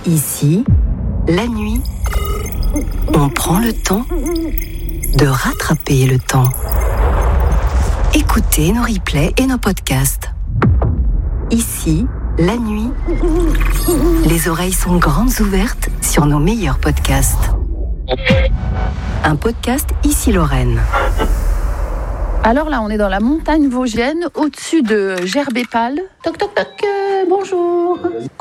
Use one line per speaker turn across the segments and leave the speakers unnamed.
Ici, la nuit, on prend le temps de rattraper le temps. Écoutez nos replays et nos podcasts. Ici, la nuit, les oreilles sont grandes ouvertes sur nos meilleurs podcasts. Un podcast Ici Lorraine.
Alors là, on est dans la montagne vosgienne, au-dessus de Gerbépal. Toc toc toc, bonjour.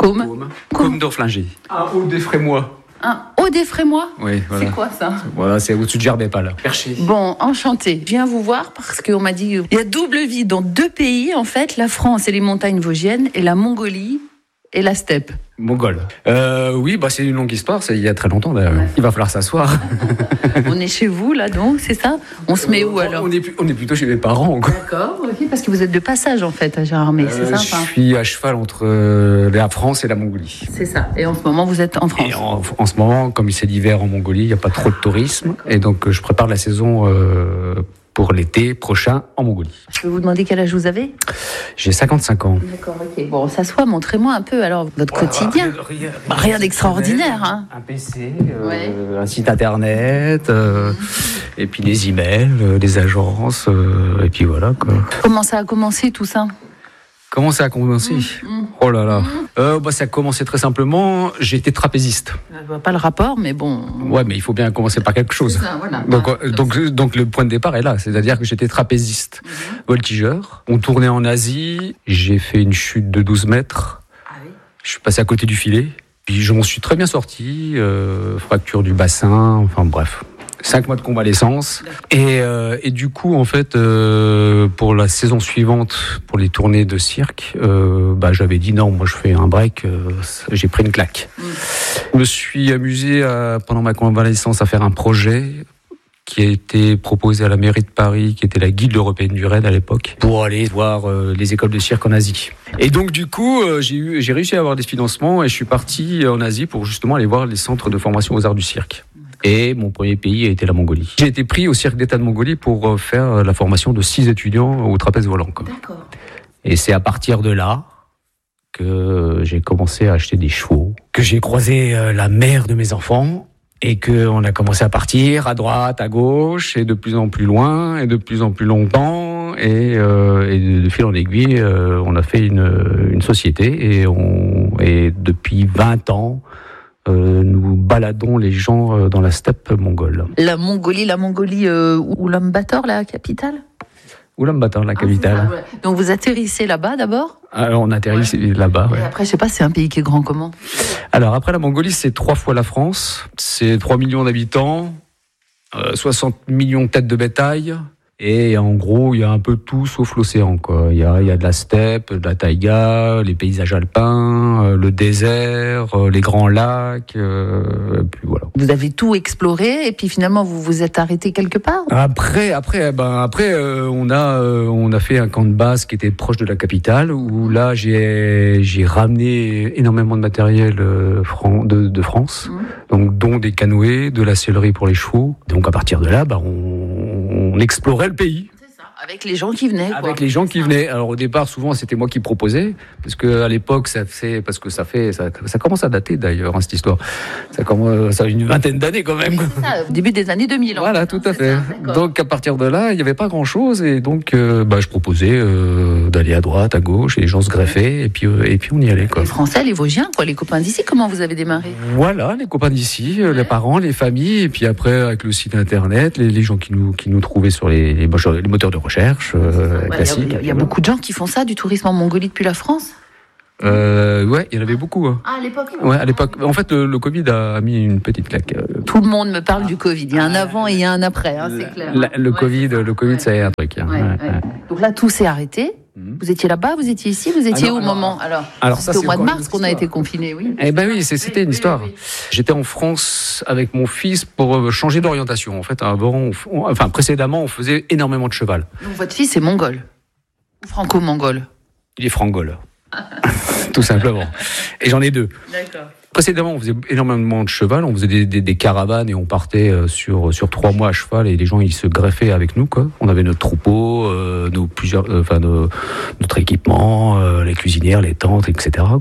Côme d'Orflinger. Un haut des Frémois.
Un haut des Frémois ?
Oui, voilà.
C'est quoi ça ?
Voilà, c'est au-dessus de Gerbépal. Perché.
Bon, enchanté. Je viens vous voir parce qu'on m'a dit il y a double vie dans deux pays, en fait, la France et les montagnes vosgiennes, et la Mongolie et la steppe.
Mongol. Oui, c'est une longue histoire, c'est il y a très longtemps d'ailleurs. Ouais. Il va falloir s'asseoir.
On est chez vous là donc, c'est ça ? On se met où alors ?
On est plutôt chez mes parents. Quoi.
D'accord, ok, parce que vous êtes de passage en fait à Gérardmer, c'est ça ?
Je suis à cheval entre la France et la Mongolie.
C'est ça, et en ce moment vous peux en France ?
Et en ce moment, comme c'est l'hiver en Mongolie, il n'y a pas trop de tourisme, et donc je prépare la saison pour l'été prochain en Mongolie.
Je peux vous demander quel âge vous avez ?
J'ai 55 ans.
D'accord, ok. Bon, s'assoit, montrez-moi un peu alors votre quotidien. Rien d'extraordinaire, hein.
Un PC, un site internet, et puis des emails, des agences, et puis voilà quoi.
Comment ça a commencé tout ça ?
Comment ça a commencé ? Oh là là. Ça a commencé très simplement. J'étais trapéziste.
Je vois pas le rapport, mais bon.
Ouais, mais il faut bien commencer par quelque chose.
Ça, voilà.
Donc le point de départ est là. C'est-à-dire que j'étais trapéziste, voltigeur. On tournait en Asie. J'ai fait une chute de 12 mètres. Ah oui. Je suis passé à côté du filet. Puis je m'en suis très bien sorti. Fracture du bassin. Enfin bref. 5 mois de convalescence. Et du coup, en fait, pour la saison suivante, pour les tournées de cirque, j'avais dit non, moi je fais un break, j'ai pris une claque. Je me suis amusé pendant ma convalescence à faire un projet qui a été proposé à la mairie de Paris, qui était la guilde européenne du raid à l'époque, pour aller voir les écoles de cirque en Asie. Et donc du coup, j'ai réussi à avoir des financements et je suis parti en Asie pour justement aller voir les centres de formation aux arts du cirque. Et mon premier pays a été la Mongolie. J'ai été pris au cirque d'État de Mongolie pour faire la formation de 6 étudiants au trapèze volant. Quoi.
D'accord.
Et c'est à partir de là que j'ai commencé à acheter des chevaux, que j'ai croisé la mère de mes enfants et qu'on a commencé à partir à droite, à gauche, et de plus en plus loin, et de plus en plus longtemps. Et de fil en aiguille, on a fait une société et depuis 20 ans, nous baladons les gens dans la steppe mongole.
La Mongolie, Ulaanbaatar, la capitale ?
Ulaanbaatar, la capitale.
Ouais. Donc vous atterrissez là-bas d'abord ?
Alors on atterrit là-bas. Ouais.
Et après, je sais pas, c'est un pays qui est grand comment ?
Alors après la Mongolie, c'est 3 fois la France. C'est 3 millions d'habitants, 60 millions de têtes de bétail. Et en gros, il y a un peu tout sauf l'océan, quoi. Il y a de la steppe, de la taïga, les paysages alpins, le désert, les grands lacs, puis voilà.
Vous avez tout exploré et puis finalement vous vous êtes arrêté quelque part ?
Après, on a fait un camp de base qui était proche de la capitale où là j'ai ramené énormément de matériel de France, donc dont des canoës, de la sellerie pour les chevaux. Donc à partir de là, on explorait le pays.
C'est ça, avec les gens qui venaient.
Avec les gens qui venaient. Alors au départ, souvent, c'était moi qui proposais, parce que à l'époque, ça commence à dater d'ailleurs, cette histoire. Ça a une vingtaine d'années quand même.
Oui, c'est ça, au début des années 2000.
Voilà, tout à fait. Donc à partir de là, il n'y avait pas grand-chose, et donc je proposais d'aller à droite, à gauche, et les gens se greffaient, et puis on y allait. Quoi.
Les Français, les Vosgiens, quoi, les copains d'ici. Comment vous avez démarré ?
Voilà, les copains d'ici, les parents, les familles, et puis après avec le site internet, les gens qui nous trouvaient sur les moteurs de recherche classiques.
Il y a beaucoup de gens qui font ça, du tourisme en Mongolie depuis la France ?
Ouais, il y en avait beaucoup. Hein.
Ah, à l'époque ?
Ouais, à l'époque. En fait, le Covid a mis une petite claque.
Tout le monde me parle du Covid. Il y a un avant et il y a un après, c'est clair.
Le Covid, ça a un truc. Hein. Ouais.
Donc là, tout s'est arrêté. Vous étiez là-bas, vous étiez ici, vous étiez au moment ? Alors c'était au mois de mars qu'on a été confinés, oui.
Eh ben oui, c'était une histoire. Oui. J'étais en France avec mon fils pour changer d'orientation. En fait, précédemment, on faisait énormément de cheval.
Donc votre fils est mongol ou franco-mongol ?
Il est frangol. Tout simplement. Et j'en ai 2. D'accord. Précédemment, on faisait énormément de cheval, on faisait des caravanes et on partait sur 3 mois à cheval et les gens ils se greffaient avec nous, quoi. On avait notre troupeau, notre équipement, les cuisinières, les tentes, etc., quoi.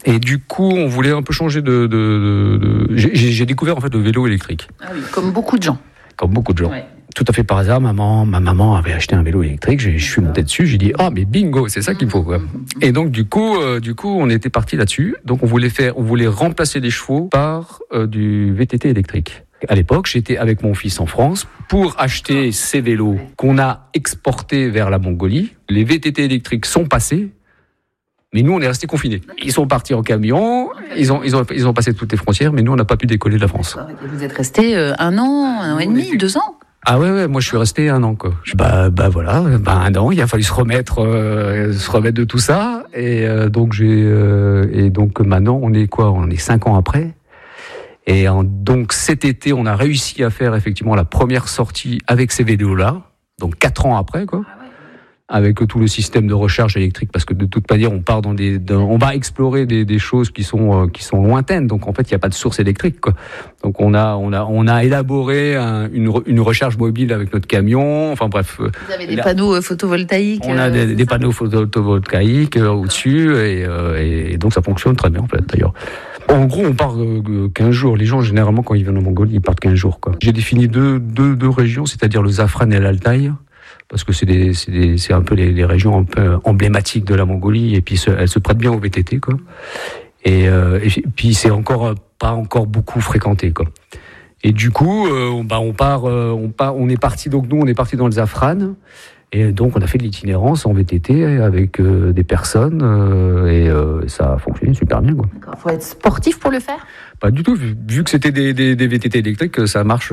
Et du coup, on voulait un peu changer J'ai découvert en fait le vélo électrique.
Ah oui, comme beaucoup de gens.
Comme beaucoup de gens.
Ouais.
Tout à fait par hasard, ma maman avait acheté un vélo électrique. Je suis monté dessus. J'ai dit mais bingo, c'est ça qu'il faut. Quoi. Et donc du coup, on était parti là-dessus. Donc on voulait remplacer les chevaux par du VTT électrique. À l'époque, j'étais avec mon fils en France pour acheter ces vélos qu'on a exportés vers la Mongolie. Les VTT électriques sont passés. Mais nous, on est restés confinés. Ils sont partis en camion, ils ont passé toutes les frontières, mais nous, on n'a pas pu décoller de la France.
Vous êtes restés 1 an et demi, 2 ans?
Ah ouais, moi je suis resté 1 an quoi. Voilà, 1 an, il a fallu se remettre de tout ça, et donc maintenant on est quoi? On est 5 ans après. Et donc cet été, on a réussi à faire effectivement la première sortie avec ces vélos-là, donc 4 ans après quoi. Avec tout le système de recharge électrique, parce que de toute manière on part on va explorer des choses qui sont lointaines, donc en fait il n'y a pas de source électrique quoi. Donc on a élaboré une recharge mobile avec notre camion, enfin bref.
Vous avez des panneaux photovoltaïques.
On a des panneaux photovoltaïques au-dessus, et donc ça fonctionne très bien en fait d'ailleurs. En gros, on part 15 jours. Les gens, généralement, quand ils viennent en Mongolie, ils partent 15 jours quoi. J'ai défini deux régions, c'est-à-dire le Zafran et l'Altaï, parce que c'est un peu les régions un peu emblématiques de la Mongolie, et puis elles se prêtent bien au VTT quoi. Et puis c'est pas encore beaucoup fréquenté quoi. Et du coup, on est parti dans le Zafran, et donc on a fait de l'itinérance en VTT avec des personnes, et ça a fonctionné super bien quoi.
Il faut être sportif pour le faire?
Pas du tout, vu que c'était des VTT électriques, ça marche.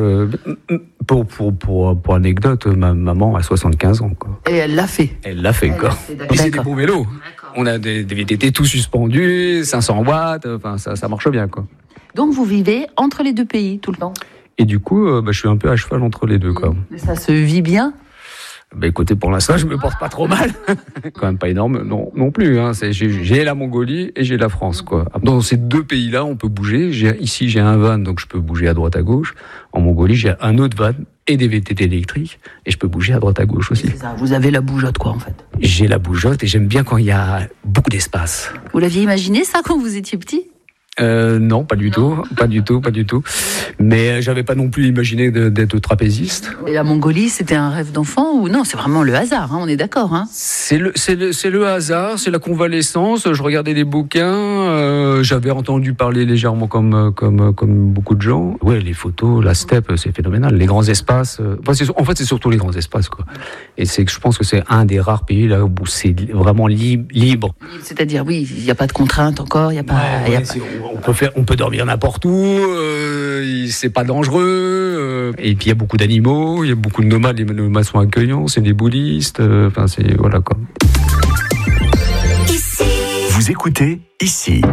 Pour anecdote, ma maman a 75 ans. Quoi.
Et elle l'a fait.
Quoi. Et c'est des beaux vélos. D'accord. On a des VTT tout suspendus, 500 watts, enfin ça marche bien. Quoi.
Donc vous vivez entre les deux pays tout le temps? Et
du coup, je suis un peu à cheval entre les deux. Quoi.
Mais ça se vit bien?
Écoutez, pour l'instant, je me porte pas trop mal. Quand même pas énorme, non plus. Hein. J'ai la Mongolie et j'ai la France, quoi. Dans ces deux pays-là, on peut bouger. Ici, j'ai un van, donc je peux bouger à droite à gauche. En Mongolie, j'ai un autre van et des VTT électriques, et je peux bouger à droite à gauche aussi.
C'est ça. Vous avez la bougeotte, quoi, en fait.
J'ai la bougeotte, et j'aime bien quand il y a beaucoup d'espace.
Vous l'aviez imaginé, ça, quand vous étiez petit?
Non, pas du tout. Mais j'avais pas non plus imaginé d'être trapéziste.
Et la Mongolie, c'était un rêve d'enfant ou non? C'est vraiment le hasard, hein, on est d'accord. Hein.
C'est le hasard, c'est la convalescence. Je regardais des bouquins, j'avais entendu parler légèrement comme beaucoup de gens. Ouais, les photos, la steppe, c'est phénoménal. Les grands espaces. En fait, c'est surtout les grands espaces, quoi. Et je pense que c'est un des rares pays là où c'est vraiment libre.
C'est-à-dire, oui, il n'y a pas de contraintes encore, il y a pas.
On peut dormir n'importe où, c'est pas dangereux, et puis il y a beaucoup d'animaux, il y a beaucoup de nomades, les nomades sont accueillants, c'est des bouddhistes, voilà quoi.
Vous écoutez Ici.